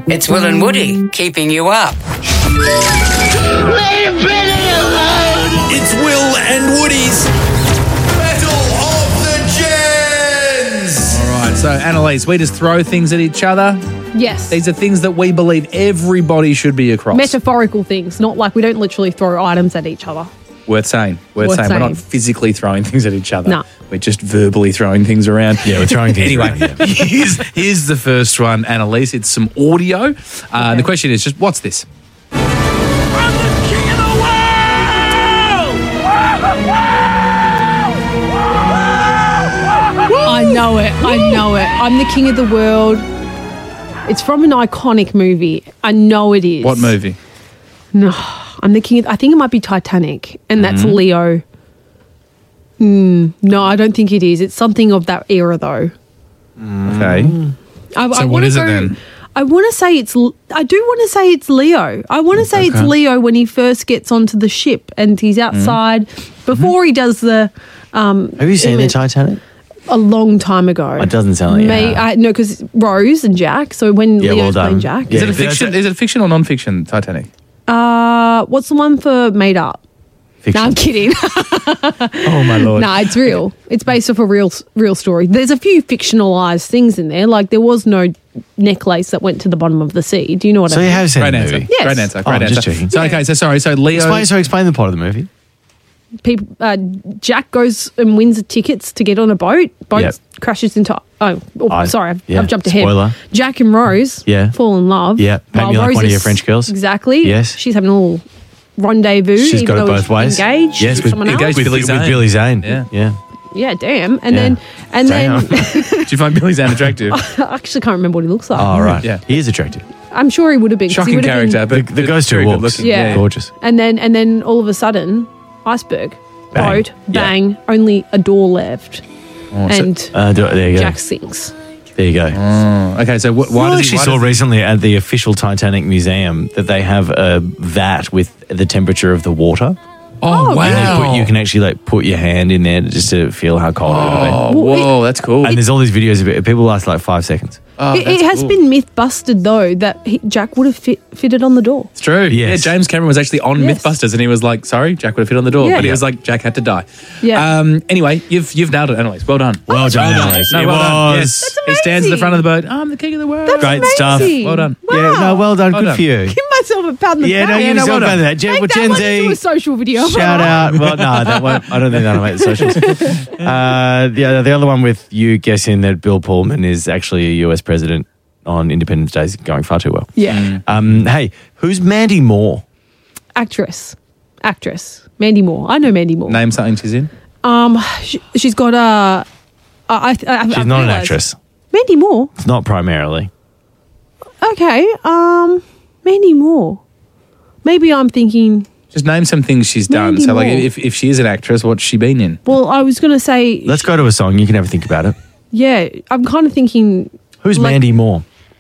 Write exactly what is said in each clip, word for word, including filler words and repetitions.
It's Will and Woody keeping you up. It's Will and Woody's Battle of the Gens. All right, so Annalise, we just throw things at each other. Yes. These are things that we believe everybody should be across. Metaphorical things, not like we don't literally throw items at each other. Worth saying. Worth, Worth saying. saying. We're not physically throwing things at each other. No. We're just verbally throwing things around. Yeah, we're throwing things Anyway, around, yeah. here's, here's the first one, Annalise. It's some audio. Uh, And the question is just, what's this? I know it. I know it. I'm the king of the world. It's from an iconic movie. I know it is. What movie? No, I'm the king of, I think it might be Titanic, and that's Mm-hmm. Leo. Mm, no, I don't think it is. It's something of that era, though. Okay. I, So I what wanna is it go- then? I want to say it's. L- I do want to say it's Leo. I want to say it's Okay. Leo when he first gets onto the ship and he's outside before he does the. Um, Have you seen the image- Titanic? A long time ago. It doesn't sound like you May, have. I, no, because Rose and Jack. So when Yeah, well Leo's done. playing Jack. Is Yeah. it a fiction? Is it a fiction or non-fiction, Titanic? Uh, what's the one for Made Up? Fiction. No, I'm kidding. Oh, my Lord. No, it's real. It's based off a real, real story. There's a few fictionalized things in there. Like there was no necklace that went to the bottom of the sea. Do you know what So I you mean? have seen Great the answer. movie? Yes. Great answer. Oh, Great I'm answer. just checking. So, okay, so sorry. So Leo... Explain, so explain the plot of the movie. People, uh, Jack goes and wins the tickets to get on a boat. Boat Yep. crashes into. Oh, oh I- sorry, I've, yeah, I've jumped ahead. spoiler. Jack and Rose Yeah. fall in love. Yeah, paint while me like Rose one of is- your French girls. Exactly. Yes. She's having a little rendezvous. She's even got it though both she's ways. Engaged. Yes, with with, someone else. engaged with, Billy with Zane. Billy Zane. Yeah. yeah. Yeah, damn. And Yeah. then and Damn. then Did you find Billy Zane attractive? I actually can't remember what he looks like. Oh, right. Yeah. He is attractive. I'm sure he would have been. 'cause he Shocking would have been- character, but The, the ghost who very good walks. looking. Yeah. Gorgeous. And then and then all of a sudden, iceberg, Bang. boat, Yeah. bang, only a door left, and Uh, do- there you go. Jack sinks. There you go. Oh, okay, so wh- why I does he... actually why saw does he- recently at the official Titanic Museum that they have a vat with the temperature of the water. Oh, Oh, wow. And you, put, you can actually like put your hand in there just to feel how cold it Oh, would whoa, that's cool. be. And there's all these videos of it. People last like five seconds. Oh, it, that's it has cool. been myth busted though that he, Jack would have fit, fitted on the door. It's true. Yes. Yeah, James Cameron was actually on Yes. Mythbusters and he was like, sorry, Jack would have fit on the door. Yeah. But he Yeah. was like, Jack had to die. Yeah. Um, anyway, you've you've nailed it, Annalise. Well done. Well done, Annalise. No, It well done. was. Yes. That's He stands at the amazing. front of the boat. I'm the king of the world. That's Great amazing. stuff. Well done. Wow. Yeah, no, well done. Well Good done. for you. Give myself a pat on the Yeah, back. no, Yeah, give no, yourself well a pat on done. that. Gen, Make well, that Gen one into a Z, social video. shout out. Well, no, that won't, I don't think that'll make the socials. Uh, the, the other one with you guessing that Bill Pullman is actually a U S president on Independence Day is going far too well. Yeah. Um, hey, who's Mandy Moore? Actress. Actress. Mandy Moore. I know Mandy Moore. Name something she's in. Um, she, she's got a. I, I, I, She's I've not an realised- actress. Mandy Moore. It's not primarily. Okay. Um, Mandy Moore. Maybe I'm thinking. Just name some things she's done. Mandy so, like, Moore. if, if she is an actress, what's she been in? Well, I was gonna say. Let's go to a song. You can have a think about it. Yeah, I'm kind of thinking. Who's Like- Mandy Moore?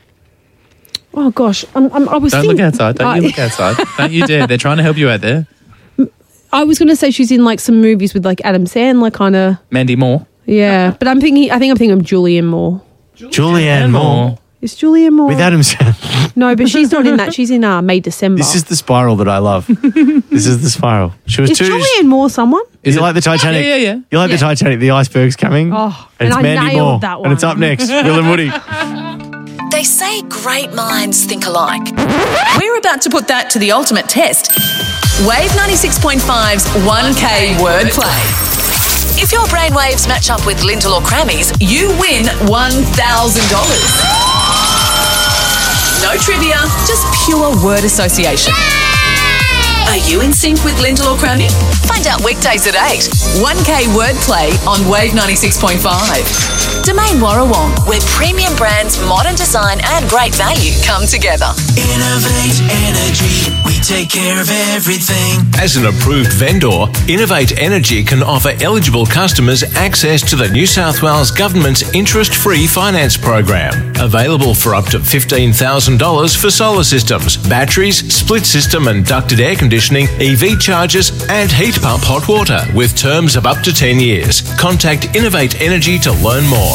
Oh gosh, I'm, I'm, I was. Don't think- look outside. Don't I- you look outside. Don't you dare. They're trying to help you out there. I was gonna say she's in like some movies with like Adam Sandler, kind of. Mandy Moore. Yeah, but I'm thinking. I think I'm thinking of Julianne Moore. Julianne Moore. Is Julianne Moore? With Adam Sandler. No, but she's not in that. She's in uh, May December. This is the spiral that I love. This is the spiral. She was Is too. Julianne Moore someone? Is Is you it- like the Titanic? Yeah, yeah, yeah. You like Yeah. the Titanic? The iceberg's coming. Oh, and it's and I Mandy nailed Moore. that And it's one. up next. Will and Woody. They say great minds think alike. We're about to put that to the ultimate test. Wave ninety-six point five's one K wordplay. If your brainwaves match up with Lintel or Crammy's, you win one thousand dollars. No trivia, just pure word association. Are you in sync with Lintel or Crammy? Find out weekdays at eight. one K wordplay on Wave ninety-six point five. Domain Warrawong, where premium brands, modern design and great value come together. Innovate Energy, we take care of everything. As an approved vendor, Innovate Energy can offer eligible customers access to the New South Wales Government's interest-free finance program. Available for up to fifteen thousand dollars for solar systems, batteries, split system and ducted air conditioning, E V chargers and heat pump hot water with terms of up to ten years. Contact Innovate Energy to learn more.